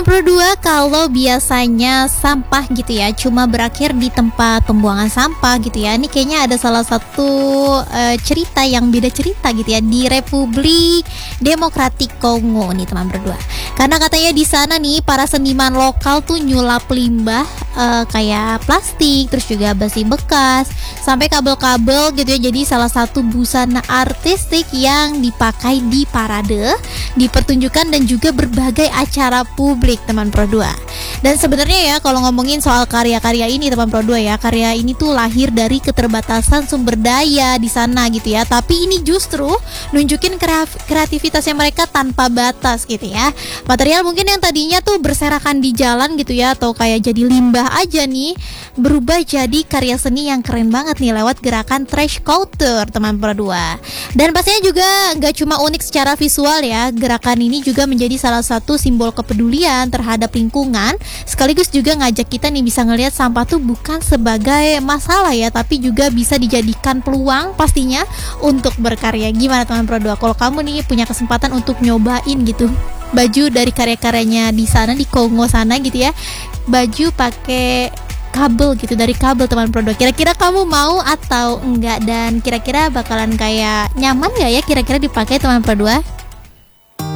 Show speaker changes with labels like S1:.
S1: Pro 2, kalau biasanya sampah gitu ya cuma berakhir di tempat pembuangan sampah gitu ya, ini kayaknya ada salah satu cerita yang beda cerita gitu ya di Republik Demokratik Kongo nih teman Pro 2. Karena katanya di sana nih para seniman lokal tuh nyulap limbah kayak plastik, terus juga besi bekas, sampai kabel-kabel gitu ya, jadi salah satu busana artistik yang dipakai di parade, di pertunjukan dan juga berbagai acara publik teman Pro 2. Dan sebenarnya ya kalau ngomongin soal karya-karya ini teman Pro 2 ya, karya ini tuh lahir dari keterbatasan sumber daya di sana gitu ya, tapi ini justru nunjukin kreativitasnya mereka tanpa batas gitu ya. Material mungkin yang tadinya tuh berserakan di jalan gitu ya, atau kayak jadi limbah aja nih, berubah jadi karya seni yang keren banget nih lewat gerakan trash culture teman Pro 2. Dan pastinya juga gak cuma unik secara visual ya, gerakan ini juga menjadi salah satu simbol kepedulian terhadap lingkungan, sekaligus juga ngajak kita nih bisa ngelihat sampah tuh bukan sebagai masalah ya, tapi juga bisa dijadikan peluang pastinya untuk berkarya. Gimana teman Pro 2? Kalau kamu nih punya kesempatan untuk nyobain gitu baju dari karya-karyanya di sana, di Kongo sana gitu ya, baju pakai kabel gitu, dari kabel teman Pro 2, kira-kira kamu mau atau enggak, dan kira-kira bakalan kayak nyaman gak ya kira-kira dipakai teman Pro 2?